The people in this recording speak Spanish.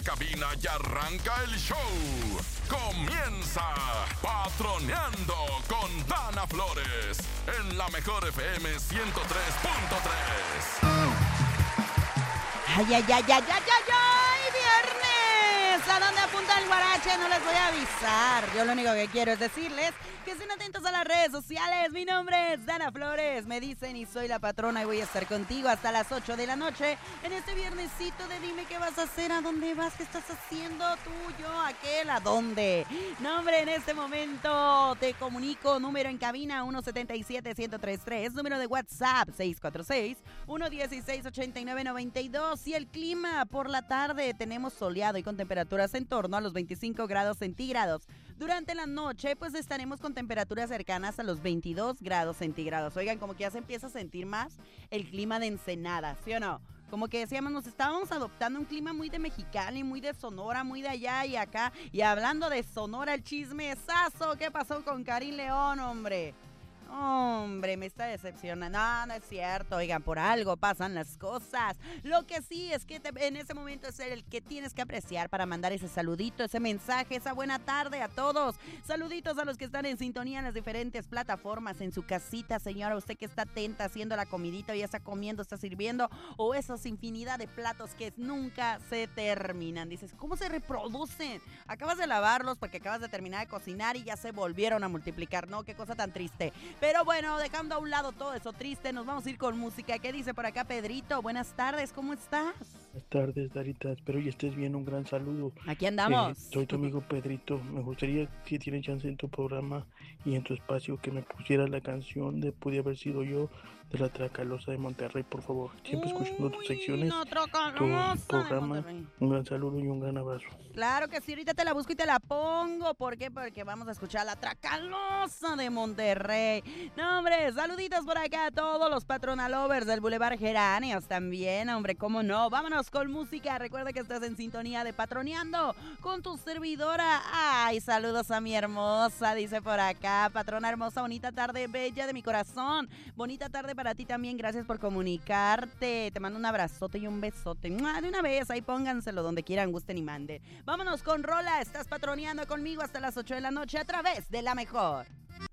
cabina y arranca el show. Comienza Patroneando con Dana Flores en la mejor FM 103.3. ¡Ay, ay, ay, ay, ay, ay, ay! ¡Viernes! ¿A dónde apunta el guarache? No les voy a avisar. Yo lo único que quiero es decirles que estén atentos a las redes sociales. Mi nombre es Dana Flores. Me dicen y soy la patrona y voy a estar contigo hasta las 8 de la noche en este viernesito de dime qué vas a hacer, a dónde vas, qué estás haciendo tú, yo, aquel, a dónde. No, hombre, en este momento te comunico, número en cabina 177-1033, número de WhatsApp 646-116-8992 y el clima por la tarde tenemos soleado y con temperaturas en torno a los 25 grados centígrados. Durante la noche, pues estaremos con temperaturas cercanas a los 22 grados centígrados. Oigan, como que ya se empieza a sentir más el clima de Ensenada, ¿sí o no? Como que decíamos, nos estábamos adoptando un clima muy de Mexicali, muy de Sonora, muy de allá y acá. Y hablando de Sonora, el chismesazo, ¿qué pasó con Karim León, hombre? Hombre, me está decepcionando. No, no es cierto. Oigan, por algo pasan las cosas. Lo que sí es que en ese momento es el que tienes que apreciar para mandar ese saludito, ese mensaje, esa buena tarde a todos. Saluditos a los que están en sintonía en las diferentes plataformas, en su casita, señora. Usted que está atenta haciendo la comidita, ya está comiendo, está sirviendo, o esas infinidad de platos que nunca se terminan. Dices, ¿cómo se reproducen? Acabas de lavarlos porque acabas de terminar de cocinar y ya se volvieron a multiplicar. No, qué cosa tan triste. Pero bueno, dejando a un lado todo eso triste, nos vamos a ir con música. ¿Qué dice por acá Pedrito? Buenas tardes, ¿cómo estás? Buenas tardes, Darita. Espero y estés bien. Un gran saludo. Aquí andamos. Soy tu amigo Pedrito. Me gustaría, si tienes chance en tu programa y en tu espacio, que me pusieras la canción de Pude haber sido yo, de la Tracalosa de Monterrey, por favor. Siempre escuchando tus secciones, tu programa. Un gran saludo y un gran abrazo. Claro que sí, ahorita te la busco y te la pongo. ¿Por qué? Porque vamos a escuchar la Tracalosa de Monterrey. No, hombre, saluditos por acá a todos los patronalovers del Boulevard Geráneos también, hombre, cómo no. Vámonos con música. Recuerda que estás en sintonía de Patroneando con tu servidora. Ay, saludos a mi hermosa, dice por acá. Patrona hermosa, bonita tarde, bella de mi corazón. Bonita tarde para ti también, gracias por comunicarte. Te mando un abrazote y un besote. De una vez, ahí pónganselo donde quieran, gusten y manden. Vámonos con rola, estás patroneando conmigo hasta las 8 de la noche a través de La Mejor.